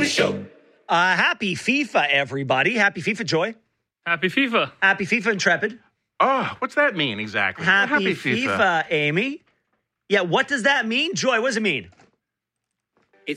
Show. Happy FIFA, everybody. Happy FIFA, Joy. Happy FIFA. Happy FIFA, Intrepid. Oh, what's that mean exactly? Happy FIFA, Amy. Yeah, what does that mean? Joy, what does it mean?